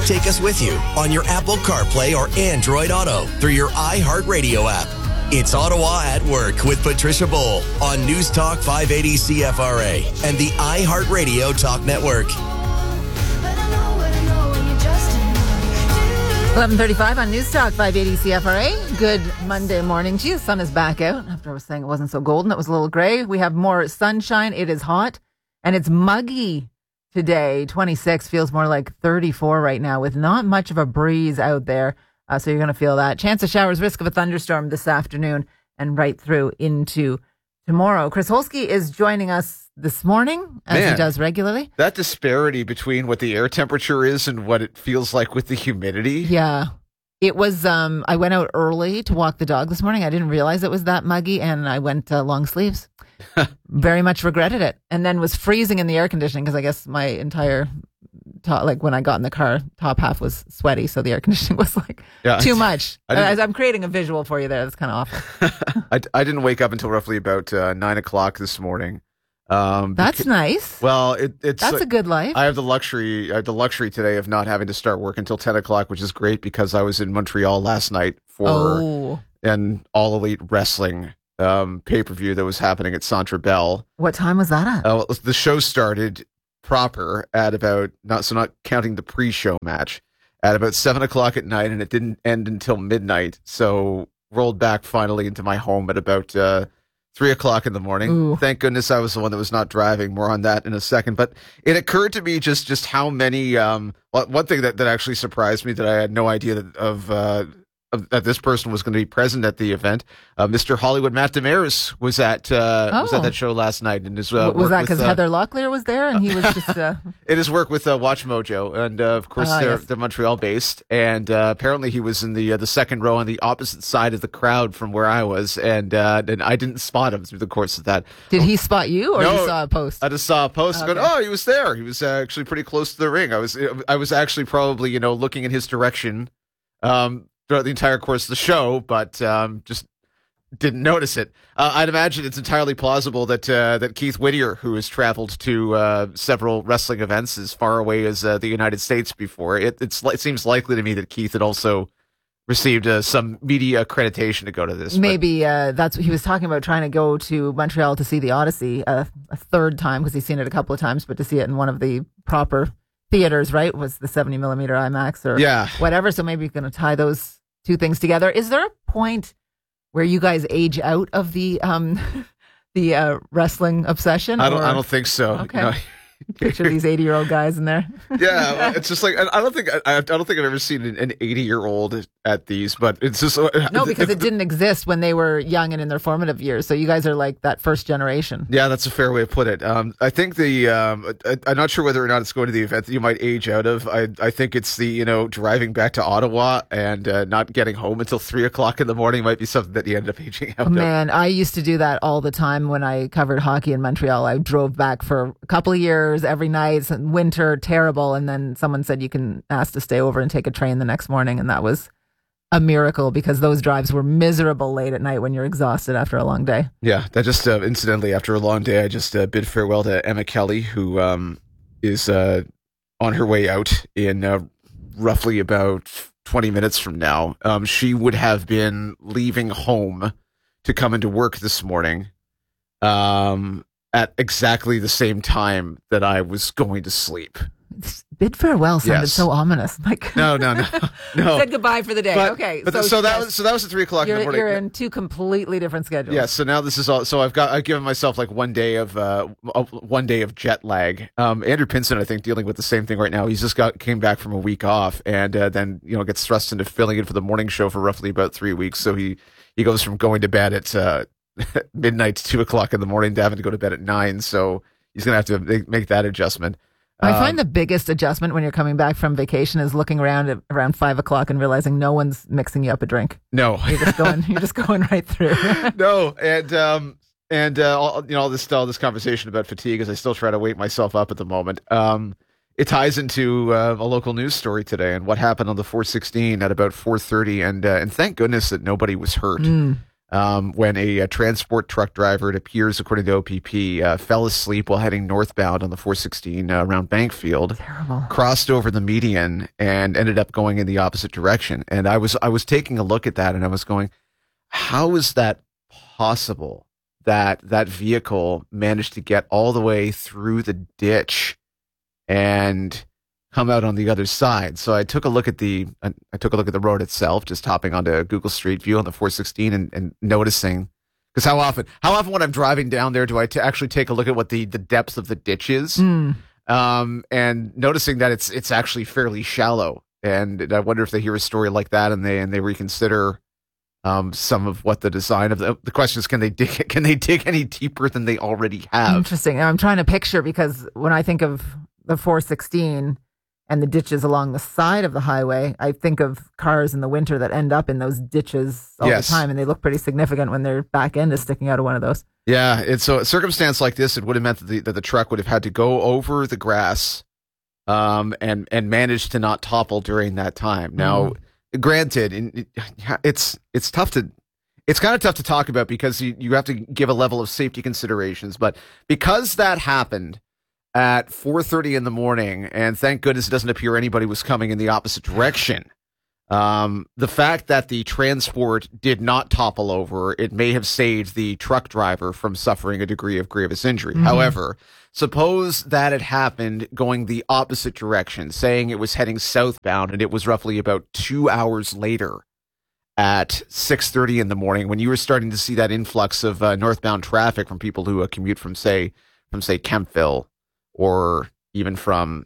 Take us with you on your Apple CarPlay or Android Auto through your iHeartRadio app. It's Ottawa at Work with Patricia Bowl on News Talk 580 CFRA and the iHeartRadio Talk Network. 11:35 on News Talk 580 CFRA. Good Monday morning. Gee, the sun is back out. After I was saying it wasn't so golden, it was a little gray. We have more sunshine. It is hot and it's muggy today. 26 feels more like 34 right now with not much of a breeze out there. So you're going to feel that. Chance of showers, risk of a thunderstorm this afternoon and right through into tomorrow. Chris Holsky is joining us this morning, as he does regularly. That disparity between what the air temperature is and what it feels like with the humidity. Yeah. It was, I went out early to walk the dog this morning. I didn't realize it was that muggy, and I went long sleeves. Very much regretted it. And then was freezing in the air conditioning because I guess my entire top, like when I got in the car, top half was sweaty. So the air conditioning was like too much. I'm creating a visual for you there. That's kind of awful. I didn't wake up until roughly about 9 o'clock this morning. That's nice. Well, it's that's a good life. I have the luxury today of not having to start work until 10 o'clock, which is great because I was in Montreal last night for an All Elite Wrestling pay-per-view that was happening at Centre Bell. What time was that at? The show started proper at about, not counting the pre-show match, at about 7 o'clock at night, and it didn't end until midnight. So rolled back finally into my home at about 3 o'clock in the morning. Ooh. Thank goodness I was the one that was not driving. More on that in a second. But it occurred to me just how many. One thing that actually surprised me that I had no idea that this person was going to be present at the event. Mr. Hollywood Matt Demers was at that show last night, and was that because Heather Locklear was there and he was just in his work with Watch Mojo, and of course they're Montreal based, and apparently he was in the second row on the opposite side of the crowd from where I was, and I didn't spot him through the course of that. Did he spot you, or no, you saw a post? I just saw a post going, oh, he was there. He was actually pretty close to the ring. I was actually probably looking in his direction throughout the entire course of the show, but just didn't notice it. I'd imagine it's entirely plausible that Keith Whittier, who has traveled to several wrestling events as far away as the United States before, it seems likely to me that Keith had also received some media accreditation to go to this. Maybe that's what he was talking about, trying to go to Montreal to see the Odyssey a third time, because he's seen it a couple of times, but to see it in one of the proper theaters, right? Was the 70 millimeter IMAX or whatever. So maybe you're going to tie those two things together. Is there a point where you guys age out of the wrestling obsession? I don't think so. Okay. No. Picture these 80-year-old guys in there. Yeah, it's just like I don't think I've ever seen an 80-year-old at these, but it's just no, because it didn't exist when they were young and in their formative years. So you guys are like that first generation. Yeah, that's a fair way to put it. I think I'm not sure whether or not it's going to the event that you might age out of. I think it's the driving back to Ottawa and not getting home until 3 o'clock in the morning might be something that you end up aging out of. Man, I used to do that all the time when I covered hockey in Montreal. I drove back for a couple of years. Every night, winter, terrible. And then someone said you can ask to stay over and take a train the next morning. And that was a miracle because those drives were miserable late at night when you're exhausted after a long day. Yeah, that just incidentally, after a long day, I just bid farewell to Emma Kelly, who is on her way out in roughly about 20 minutes from now. She would have been leaving home to come into work this morning. At exactly the same time that I was going to sleep. Bid farewell sounded so ominous. Like no. Said goodbye for the day. Okay, so that was at 3 o'clock in the morning. You're in two completely different schedules. Yeah. So now this is all. So I've given myself like one day of jet lag. Andrew Pinson, I think, dealing with the same thing right now. He's just came back from a week off, and then gets thrust into filling in for the morning show for roughly about 3 weeks. So he goes from going to bed at midnight to 2 o'clock in the morning to having to go to bed at 9. So he's going to have to make that adjustment. I find the biggest adjustment when you're coming back from vacation is looking around at around 5 o'clock and realizing no one's mixing you up a drink. No, you're just going right through. No, and all this conversation about fatigue as I still try to wake myself up at the moment. It ties into a local news story today and what happened on the 416 at about 4:30, and thank goodness that nobody was hurt. when a transport truck driver, it appears, according to OPP, fell asleep while heading northbound on the 416 around Bankfield. Terrible. Crossed over the median and ended up going in the opposite direction. And I was taking a look at that, and I was going, how is that possible that that vehicle managed to get all the way through the ditch and come out on the other side? So I took a look at the road itself, just hopping onto Google Street View on the 416 and noticing, because how often when I'm driving down there do I actually take a look at what the depth of the ditch is, and noticing that it's actually fairly shallow. And I wonder if they hear a story like that and they reconsider some of what the design of the question is, can they dig any deeper than they already have? Interesting. I'm trying to picture, because when I think of the 416 and the ditches along the side of the highway, I think of cars in the winter that end up in those ditches all the time, and they look pretty significant when their back end is sticking out of one of those. Yeah, it's so a circumstance like this, it would have meant that the truck would have had to go over the grass, and manage to not topple during that time. Now, granted, it's tough to. It's kind of tough to talk about because you have to give a level of safety considerations, but because that happened at 4:30 in the morning, and thank goodness it doesn't appear anybody was coming in the opposite direction. The fact that the transport did not topple over, it may have saved the truck driver from suffering a degree of grievous injury. However, suppose that it happened going the opposite direction, saying it was heading southbound, and it was roughly about 2 hours later at 6:30 in the morning, when you were starting to see that influx of northbound traffic from people who commute from say Kempville, or even from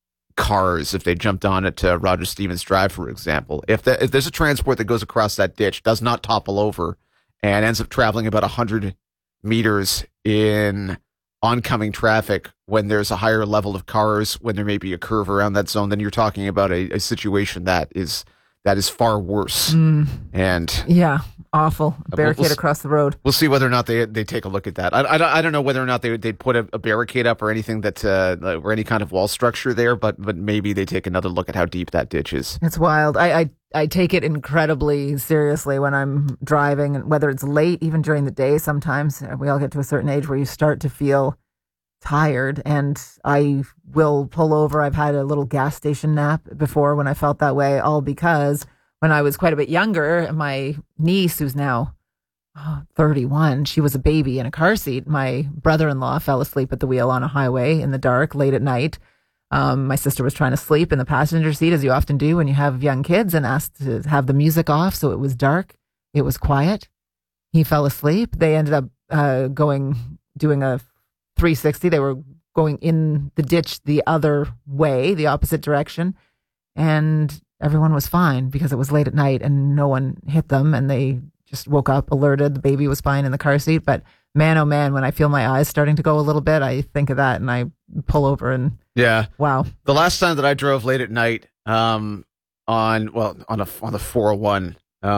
cars if they jumped on it to Roger Stevens Drive, for example. If there's a transport that goes across that ditch, does not topple over, and ends up traveling about 100 meters in oncoming traffic when there's a higher level of cars, when there may be a curve around that zone, then you're talking about a situation that is far worse. And yeah, awful. Barricade across the road. We'll see whether or not they take a look at that. I don't know whether or not they'd put a barricade up or anything that or any kind of wall structure there, but maybe they take another look at how deep that ditch is. It's wild. I take it incredibly seriously when I'm driving, and whether it's late, even during the day. Sometimes we all get to a certain age where you start to feel tired, and I will pull over. I've had a little gas station nap before when I felt that way, all because when I was quite a bit younger, my niece, who's now 31, she was a baby in a car seat. My brother-in-law fell asleep at the wheel on a highway in the dark late at night. My sister was trying to sleep in the passenger seat, as you often do when you have young kids, and asked to have the music off, so it was dark. It was quiet. He fell asleep. They ended up doing a 360. They were going in the ditch the other way, the opposite direction, and everyone was fine because it was late at night and no one hit them, and they just woke up alerted. The baby was fine in the car seat. But man, oh man, when I feel my eyes starting to go a little bit, I think of that and I pull over and wow. The last time that I drove late at night on the 401,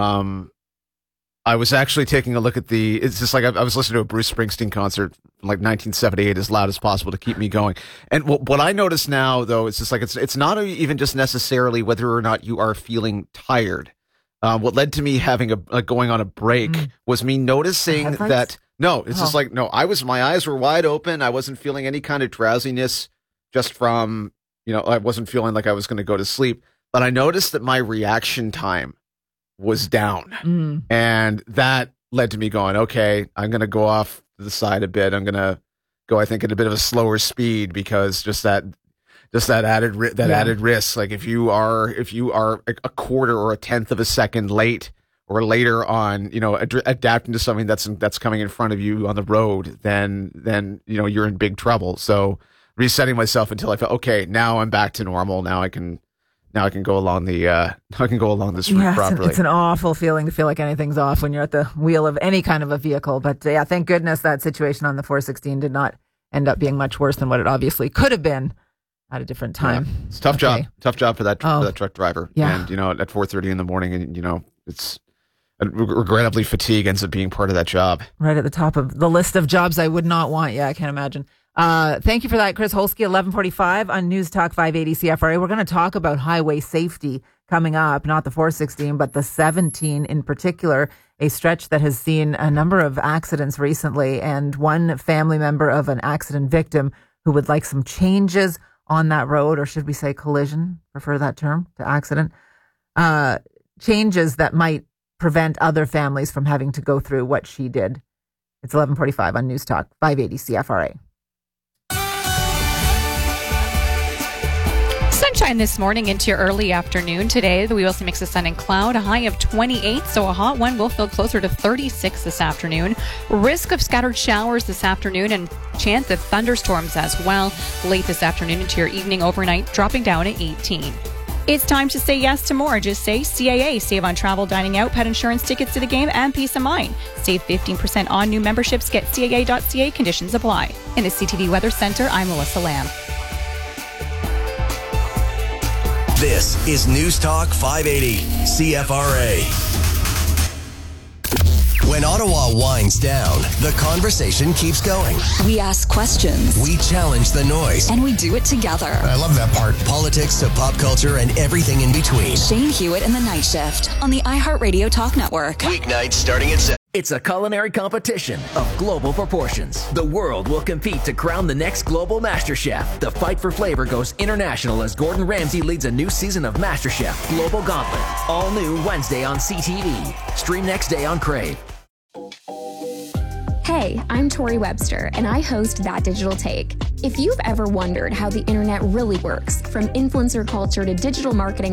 I was actually taking a look at it's just like I was listening to a Bruce Springsteen concert from like 1978 as loud as possible to keep me going. And what I notice now, though, it's just like it's not even just necessarily whether or not you are feeling tired. What led to me having going on a break was me noticing that just like, my eyes were wide open. I wasn't feeling any kind of drowsiness just from, I wasn't feeling like I was going to go to sleep, but I noticed that my reaction time was down. And that led to me going, okay, I'm going to go off to the side a bit. I'm going to go, I think, at a bit of a slower speed, because just that added risk. Like if you are a quarter or a tenth of a second late or later on, adapting to something that's coming in front of you on the road, then you're in big trouble. So resetting myself until I felt, okay, now I'm back to normal. Now I can go along this route properly. It's an awful feeling to feel like anything's off when you're at the wheel of any kind of a vehicle. But yeah, thank goodness that situation on the 416 did not end up being much worse than what it obviously could have been at a different time. Yeah. It's a tough job for that truck driver. Yeah. And at 4:30 in the morning, and it's regrettably fatigue ends up being part of that job. Right at the top of the list of jobs I would not want. Yeah, I can't imagine. Thank you for that, Chris Holsky. 11:45 on News Talk 580 CFRA. We're going to talk about highway safety coming up, not the 416, but the 17 in particular. a stretch that has seen a number of accidents recently, and one family member of an accident victim who would like some changes on that road, or should we say collision, prefer that term to accident, changes that might prevent other families from having to go through what she did. It's 11:45 on News Talk 580 CFRA. Sunshine this morning into your early afternoon today. We will see a mix of sun and cloud, a high of 28, so a hot one will feel closer to 36 this afternoon. Risk of scattered showers this afternoon and chance of thunderstorms as well late this afternoon into your evening overnight, dropping down at 18. It's time to say yes to more. Just say CAA. Save on travel, dining out, pet insurance, tickets to the game, and peace of mind. Save 15% on new memberships. Get CAA.ca. Conditions apply. In the CTV Weather Center, I'm Melissa Lamb. This is News Talk 580 CFRA. When Ottawa winds down, the conversation keeps going. We ask questions. We challenge the noise. And we do it together. I love that part. Politics to pop culture and everything in between. Shane Hewitt and the Night Shift on the iHeartRadio Talk Network. Weeknights starting at 7. It's a culinary competition of global proportions. The world will compete to crown the next global Master Chef. The fight for flavor goes international as Gordon Ramsay leads a new season of Master Chef Global Gauntlet. All new Wednesday on CTV. Stream next day on Crave. Hey, I'm Tori Webster, and I host That Digital Take. If you've ever wondered how the internet really works, from influencer culture to digital marketing